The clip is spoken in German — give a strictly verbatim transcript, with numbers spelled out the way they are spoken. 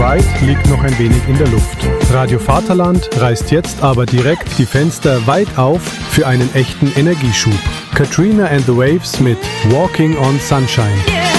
Fight liegt noch ein wenig in der Luft. Radio Vaterland reißt jetzt aber direkt die Fenster weit auf für einen echten Energieschub. Katrina and the Waves mit Walking on Sunshine.